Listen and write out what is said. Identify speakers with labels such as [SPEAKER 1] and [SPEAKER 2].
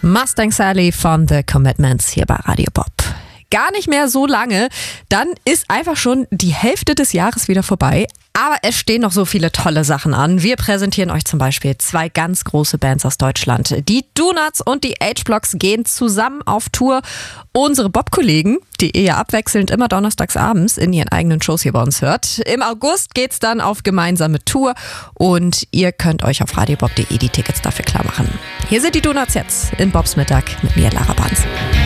[SPEAKER 1] Mustang Sally von The Commitments hier bei Radio Bob. Gar nicht mehr so lange, dann ist einfach schon die Hälfte des Jahres wieder vorbei. Aber es stehen noch so viele tolle Sachen an. Wir präsentieren euch zum Beispiel 2 ganz große Bands aus Deutschland. Die Donuts und die H-Blocks gehen zusammen auf Tour. Unsere Bob-Kollegen, die ihr ja abwechselnd immer donnerstags abends in ihren eigenen Shows hier bei uns hört. Im August geht's dann auf gemeinsame Tour und ihr könnt euch auf radiobob.de die Tickets dafür klar machen. Hier sind die Donuts jetzt in Bobs Mittag mit mir, Lara Barnes.